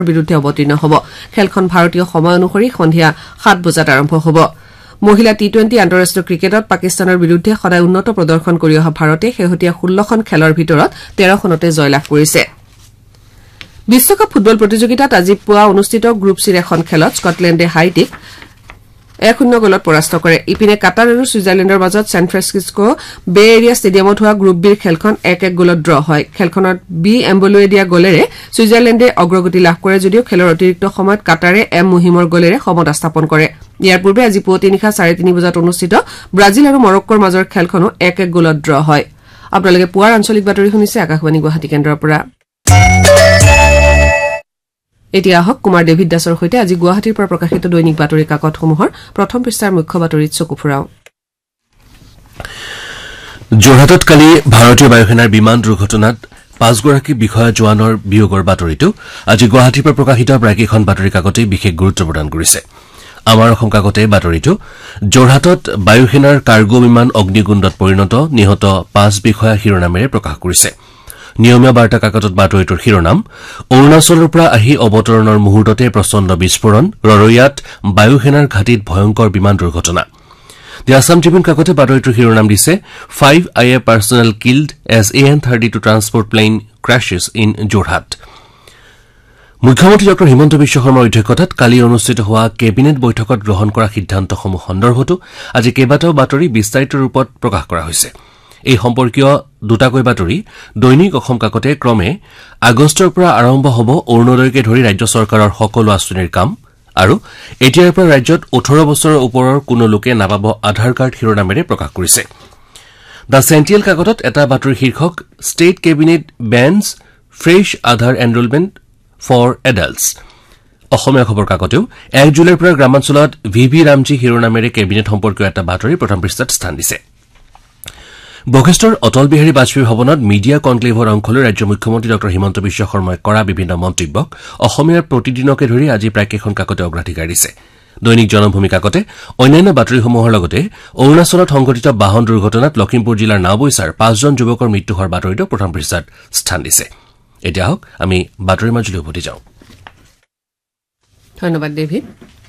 বিৰুদ্ধে অৱতীৰ্ণ হ'ব খেলখন ভাৰতীয় সময় অনুসৰি সন্ধিয়া 7 বজাত আৰম্ভ হ'ব মহিলা টি20 আন্তঃৰাষ্ট্ৰীয় ক্ৰিকেটত পাকিস্তানৰ বিৰুদ্ধে সদায় উন্নত প্ৰদৰ্শন কৰি অহা ভাৰতে শেহতীয়া 16খন খেলৰ ভিতৰত 13খনতে জয়লাভ কৰিছে বিশ্বকাপ ফুটবল প্ৰতিযোগিতাত আজি পুৱা অনুষ্ঠিত গ্ৰুপ চিৰ এখন খেলত স্কটলেণ্ডে হাইটিক 1-0 গলত পৰাস্ত কৰে ইপিনে কাটাৰ আৰু ছুইজাৰলেণ্ডৰ মাজত ছেন ফ্ৰান্সিস্কো বে এৰিয়া ষ্টেডিয়ামত হোৱা গ্ৰুপ বিৰ খেলখন 1-1 গলত ড্ৰ হয় খেলখনত বি এম্বলোৱে দিয়া গলেৰে ছুইজাৰলেণ্ডে অগ্ৰগতি লাভ কৰে যদিও খেলৰ অতিৰিক্ত সময়ত কাটাৰে এম মুহিমৰ গলেৰে সমতা স্থাপন কৰে ইয়াৰ পূৰ্বে আজি পুৱতি নিশা 3:30 বজাত অনুষ্ঠিত ব্ৰাজিল আৰু মৰক্কোৰ মাজৰ খেলখনো 1-1 গলত ড্ৰ হয় আপোনালোকে পুৱাৰ আঞ্চলিক বাতৰি শুনিছে আকাশবাণী গুৱাহাটী কেন্দ্ৰৰ পৰা এতিয়া আহক কুমাৰ ডেভিড দাসৰ সৈতে আজি গুৱাহাটীৰ পৰা প্ৰকাশিত দৈনিক বাতৰি কাকতসমূহৰ প্ৰথম পৃষ্ঠাৰ মুখ্য বাতৰিত চকু ফুৰাও যোৰহাটত কালি ভাৰতীয় বায়ুসেনাৰ বিমান দুৰ্ঘটনাত 5 গৰাকী বিষয়া জোৱানৰ বিয়োগৰ বাতৰিটো আজি গুৱাহাটীৰ পৰা প্ৰকাশিত প্ৰায়কেইখন বাতৰি কাকতে বিশেষ গুৰুত্ব প্ৰদান কৰিছে আমাৰ অসম কাকতে বাতৰিটো যোৰহাটত বায়ুসেনাৰ কাৰ্গো বিমান অগ্নিকুণ্ডত পৰিণত নিহত 5 বিষয়া শিৰোনামেৰে প্ৰকাশ কৰিছে নিয়মীয়া বাৰ্তা কাকতত বাতৰিটোৰ শিৰোনাম অৰুণাচলৰ পৰা আহি অৱতৰণৰ মুহূৰ্ততে প্ৰচণ্ড বিস্ফোৰণ ৰৰৈয়াত বায়ুসেনাৰ ঘাটিত ভয়ংকৰ বিমান দুৰ্ঘটনা দি আছাম ট্ৰিবিউন কাকতে বাতৰিটোৰ শিৰোনাম দিছে 5 IA personnel killed as AN-32 transport plane crashes in Jorhat মুখ্যমন্ত্ৰী ডক্টৰ হিমন্ত বিশ্ব শৰ্মাৰ অধ্যক্ষতাত কালি অনুষ্ঠিত হোৱা কেবিনেট বৈঠকত গ্ৰহণ কৰা সিদ্ধান্তসমূহ সন্দৰ্ভতো আজি কেইবাটাও বাতৰি বিস্তাৰিত ৰূপত প্ৰকাশ কৰা হৈছে এই সম্পৰ্কীয় দুটাকৈ বাতৰি দৈনিক অসম কাকতে ক্ৰমে আগষ্টৰ পৰা আৰম্ভ হ'ব অৰুণোদয়কে ধৰি ৰাজ্য চৰকাৰৰ সকলো আঁচনিৰ কাম আৰু এতিয়াৰ পৰা ৰাজ্যত 18 বছৰৰ ওপৰৰ কোনো লোকে নাপাব আধাৰ কাৰ্ড শিৰোনামেৰে প্ৰকাশ কৰিছে দ্য চেণ্টিয়েল কাকতত এটা বাতৰি শীৰ্ষক state cabinet বেনছ fresh Aadhaar enrolment for এডাল্টছ অসমীয়া খবৰ কাকতেও 1 জুলাইৰ পৰা গ্ৰামাঞ্চলত ভিভি ৰামজী শিৰোনামেৰে কেবিনেট সম্পৰ্কীয় এটা বাতৰি প্ৰথম পৃষ্ঠাত স্থান দিছে বশিষ্ঠৰ অটল বিহাৰী বাজপেয়ী ভৱনত মিডিয়া কনক্লেভৰ অংশ লৈ ৰাজ্য মুখ্যমন্ত্ৰী ডক্টৰ হিমন্ত বিশ্ব শৰ্মাই কৰা বিভিন্ন মন্তব্যক অসমীয়াৰ প্ৰতিদিনকে ধৰি আজি প্ৰায়কেইখন কাকতে অগ্ৰাধিকাৰ দিছে দৈনিক জনভূমি কাকতে অন্যান্য বাতৰিসমূহৰ লগতে অৰুণাচলত সংঘটিত বাহন দুৰ্ঘটনাত লখিমপুৰ জিলাৰ নাওবৈচাৰ 5 জন যুৱকৰ মৃত্যু হোৱাৰ বাতৰিটো প্ৰথম পৃষ্ঠাত স্থান দিছে এতিয়া হওক আমি বাতৰিৰ মাজলৈ উভতি যাওঁ ধন্যবাদ ডেভিড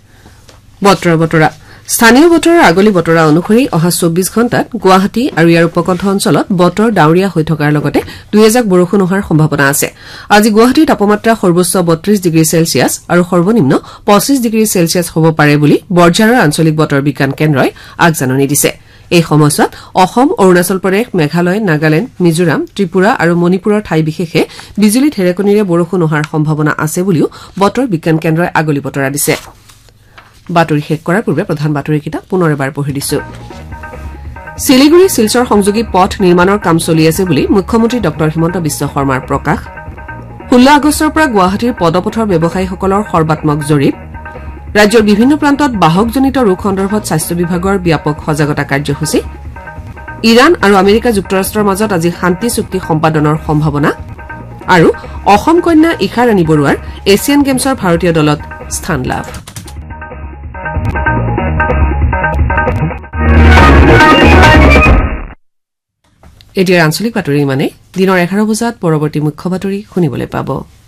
বতৰা স্থানীয় বতৰৰ আগলি বতৰা অনুসৰি অহা 24 ঘণ্টাত গুৱাহাটী আৰু ইয়াৰ উপকণ্ঠ অঞ্চলত বতৰ ডাৱৰীয়া হৈ থকাৰ লগতে 2-1 বৰষুণ হোৱাৰ সম্ভাৱনা আছে আজি গুৱাহাটীৰ তাপমাত্ৰা সৰ্বোচ্চ 32 ডিগ্ৰী সেলছিয়াছ আৰু সৰ্বনিম্ন 25 ডিগ্ৰী সেলছিয়াছ হ'ব পাৰে বুলি বৰঝাৰৰ আঞ্চলিক বতৰ বিজ্ঞান কেন্দ্ৰই আগজাননী দিছে এই সময়ছোৱাত অসম অৰুণাচল প্ৰদেশ মেঘালয় নাগালেণ্ড মিজোৰাম ত্ৰিপুৰা আৰু মণিপুৰৰ ঠাই বিশেষে বিজুলী ঢেৰেকনিৰে বৰষুণ হোৱাৰ সম্ভাৱনা আছে বুলিও বতৰ বিজ্ঞান কেন্দ্ৰই আগলি বতৰা দিছে বাতৰি শেষ কৰাৰ পূৰ্বে প্ৰধান বাতৰিকেইটা পুনৰ এবাৰ পঢ়ি দিছো শিলিগুৰি শিলচৰ সংযোগী পথ নিৰ্মাণৰ কাম চলি আছে বুলি মুখ্যমন্ত্ৰী ডক্টৰ হিমন্ত বিশ্ব শৰ্মাৰ প্ৰকাশ 16 আগষ্টৰ পৰা গুৱাহাটীৰ পদপথৰ ব্যৱসায়ীসকলৰ সৰ্বাত্মক জৰীপ ৰাজ্যৰ বিভিন্ন প্ৰান্তত বাহকজনিত ৰোগ সন্দৰ্ভত স্বাস্থ্য বিভাগৰ ব্যাপক সজাগতা কাৰ্যসূচী ইৰাণ আৰু আমেৰিকা যুক্তৰাষ্ট্ৰৰ মাজত আজি শান্তি চুক্তি সম্পাদনৰ সম্ভাৱনা আৰু অসম কন্যা ইশা ৰাণী বৰুৱাৰ এছিয়ান গেমছৰ ভাৰতীয় দলত স্থান লাভ এতিয়াৰ আঞ্চলিক বাতৰি মানে দিনৰ 11 বজাত পৰৱৰ্তী মুখ্য বাতৰি শুনিবলৈ পাব